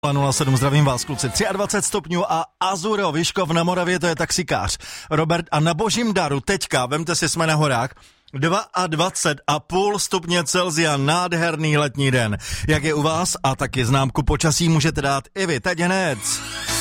07, zdravím vás kluci, 23 stupňů a Azuro Vyškov na Moravě, to je taxikář Robert a na Božím daru teďka, vemte si, jsme na horách, 22,5 stupně Celsia, nádherný letní den. Jak je u vás a taky známku počasí můžete dát i vy, teď hned.